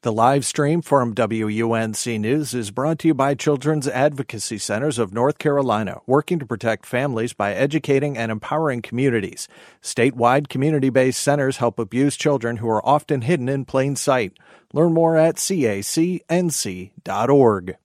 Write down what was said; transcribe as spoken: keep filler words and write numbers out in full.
The live stream from W U N C News is brought to you by Children's Advocacy Centers of North Carolina, working to protect families by educating and empowering communities. Statewide community-based centers help abused children who are often hidden in plain sight. Learn more at C A C N C dot org.